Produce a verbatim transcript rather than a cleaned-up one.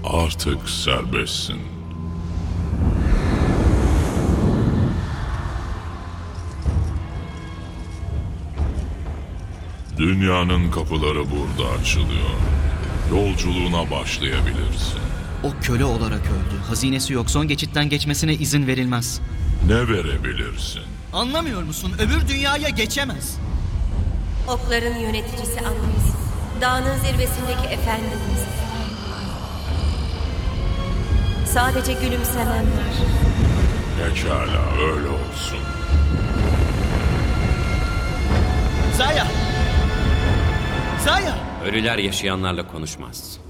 Artık serbestsin. Dünyanın kapıları burada açılıyor. Yolculuğuna başlayabilirsin. O köle olarak öldü. Hazinesi yok. Son geçitten geçmesine izin verilmez. Ne verebilirsin? Anlamıyor musun? Öbür dünyaya geçemez. Okların yöneticisi Anubis. Dağın zirvesindeki efendimiz. Sadece gülümsemem var. Pekala, öyle olsun. Zaya! Zaya! Ölüler yaşayanlarla konuşmaz.